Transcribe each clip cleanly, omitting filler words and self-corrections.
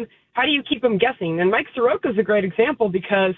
how do you keep them guessing? And Mike Soroka is a great example because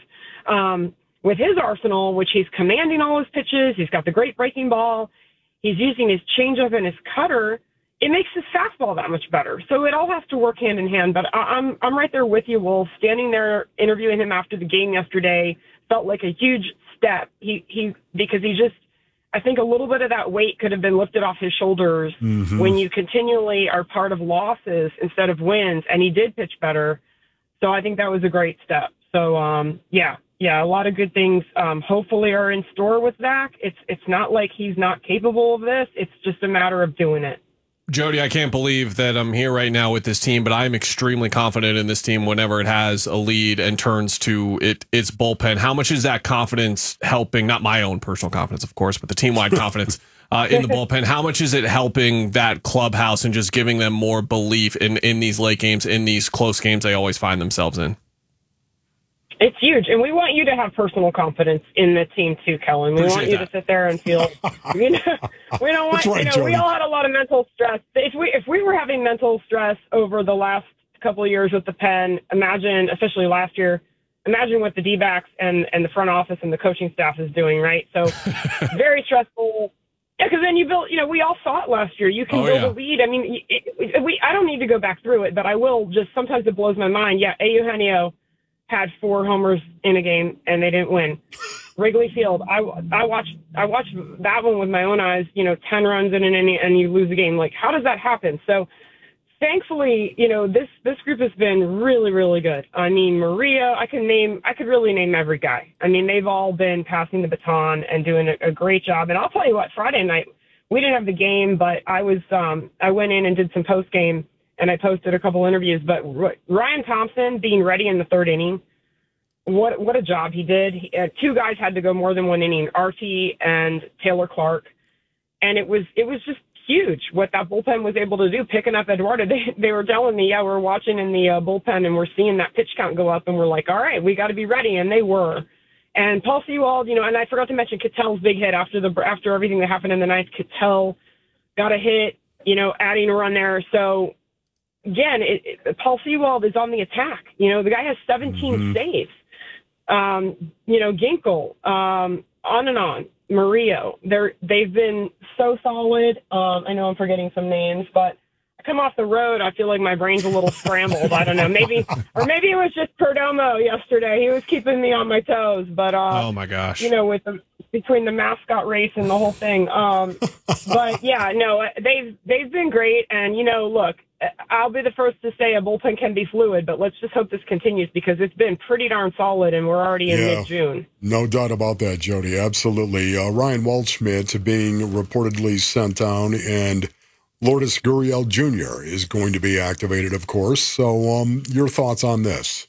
with his arsenal, which he's commanding all his pitches, he's got the great breaking ball, he's using his changeup and his cutter, it makes his fastball that much better. So it all has to work hand in hand. But I'm right there with you, Wolf. Standing there interviewing him after the game yesterday felt like a huge step. Because he just, I think a little bit of that weight could have been lifted off his shoulders when you continually are part of losses instead of wins. And he did pitch better. So I think that was a great step. So yeah, a lot of good things hopefully are in store with Zach. It's not like he's not capable of this. It's just a matter of doing it. Jody, I can't believe that I'm here right now with this team, but I'm extremely confident in this team whenever it has a lead and turns to its bullpen. How much is that confidence helping, not my own personal confidence, of course, but the team-wide confidence in the bullpen? How much is it helping that clubhouse and just giving them more belief in these late games, in these close games they always find themselves in? It's huge, and we want you to have personal confidence in the team too, Kellen. We want you to sit there and feel, we don't want, right, we all had a lot of mental stress. If we were having mental stress over the last couple of years with the pen, imagine, especially last year, imagine what the D-backs and the front office and the coaching staff is doing, right? So very stressful. Yeah, because then you build, we all saw it last year. You can build a lead. I mean, I don't need to go back through it, but I will just, sometimes it blows my mind. Yeah, Eugenio had 4 homers in a game and they didn't win. Wrigley Field, I watched that one with my own eyes, 10 runs in an inning and you lose the game. Like, how does that happen? So thankfully, this group has been really, really good. I mean, Maria, I could really name every guy. I mean, they've all been passing the baton and doing a great job. And I'll tell you what, Friday night, we didn't have the game, but I went in and did some post game and I posted a couple interviews, but Ryan Thompson being ready in the 3rd inning, what a job he did. 2 guys had to go more than 1 inning, Artie and Taylor Clark. And it was just huge what that bullpen was able to do, picking up Eduardo. They were telling me, yeah, we're watching in the bullpen and we're seeing that pitch count go up and we're like, all right, we got to be ready. And they were. And Paul Sewald, and I forgot to mention Ketel's big hit after everything that happened in the ninth. Ketel got a hit, adding a run there. So, again, Paul Sewald is on the attack. The guy has 17 saves. Ginkel, on and on. Murillo, they've been so solid. I know I'm forgetting some names, but I come off the road, I feel like my brain's a little scrambled. I don't know, maybe it was just Perdomo yesterday. He was keeping me on my toes, but oh my gosh, between the mascot race and the whole thing. But yeah, no, they've been great, and look. I'll be the first to say a bullpen can be fluid, but let's just hope this continues because it's been pretty darn solid, and we're already in mid-June. No doubt about that, Jody. Absolutely. Ryan Waldschmidt being reportedly sent down, and Lourdes Gurriel Jr. is going to be activated, of course. So your thoughts on this?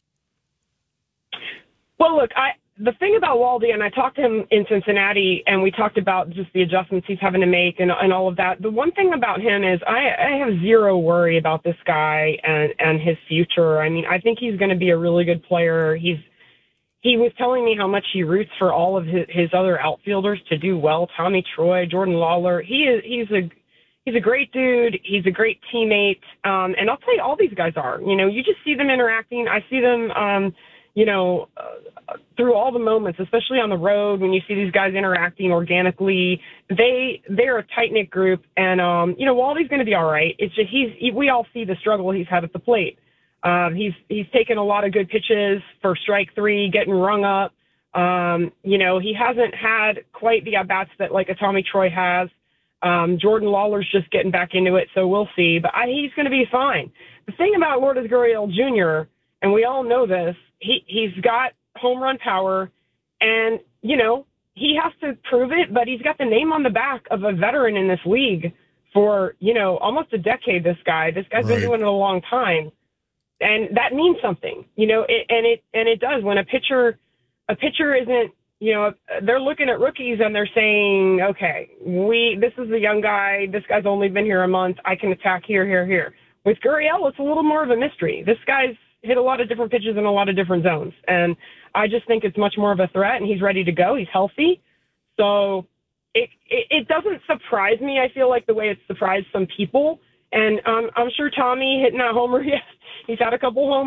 Well, look, the thing about Waldy, and I talked to him in Cincinnati, and we talked about just the adjustments he's having to make and all of that. The one thing about him is I have zero worry about this guy and his future. I mean, I think he's going to be a really good player. He was telling me how much he roots for all of his other outfielders to do well. Tommy Troy, Jordan Lawler. He's a great dude. He's a great teammate. And I'll tell you, all these guys are. You just see them interacting. I see them through all the moments, especially on the road, when you see these guys interacting organically, they're a tight-knit group, and, Waldy's going to be all right. It's just we all see the struggle he's had at the plate. He's taken a lot of good pitches for strike 3, getting rung up. He hasn't had quite the at-bats that, like, a Tommy Troy has. Jordan Lawler's just getting back into it, so we'll see. But he's going to be fine. The thing about Lourdes Gurriel Jr., and we all know this, he's got home run power, and, he has to prove it, but he's got the name on the back of a veteran in this league for, almost a decade, This guy's been doing it a long time, and that means something, it does. When a pitcher isn't, they're looking at rookies and they're saying, okay, this is a young guy, this guy's only been here a month, I can attack here. With Gurriel, it's a little more of a mystery. This guy's hit a lot of different pitches in a lot of different zones. And I just think it's much more of a threat, and he's ready to go. He's healthy. So it doesn't surprise me, I feel like, the way it's surprised some people. And I'm sure Tommy hitting that homer, yes, he's had a couple homers.